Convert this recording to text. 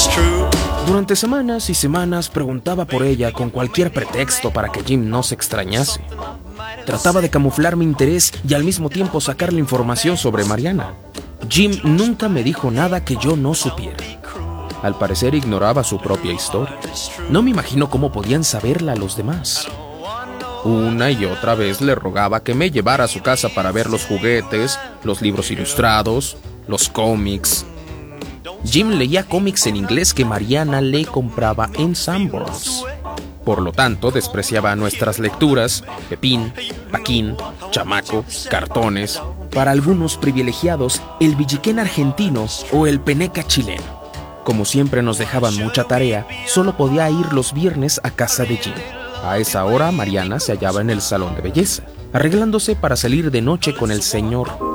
Durante semanas y semanas preguntaba por ella con cualquier pretexto para que Jim no se extrañase. Trataba de camuflar mi interés y al mismo tiempo sacarle información sobre Mariana. Jim nunca me dijo nada que yo no supiera. Al parecer ignoraba su propia historia. No me imagino cómo podían saberla los demás. Una y otra vez le rogaba que me llevara a su casa para ver los juguetes, los libros ilustrados, los cómics. Jim leía cómics en inglés que Mariana le compraba en Sanborns. Por lo tanto, despreciaba nuestras lecturas, Pepín, Paquín, Chamaco, cartones, para algunos privilegiados, el Villiquén argentino o el Peneca chileno. Como siempre nos dejaban mucha tarea, solo podía ir los viernes a casa de Jim. A esa hora, Mariana se hallaba en el salón de belleza, arreglándose para salir de noche con el señor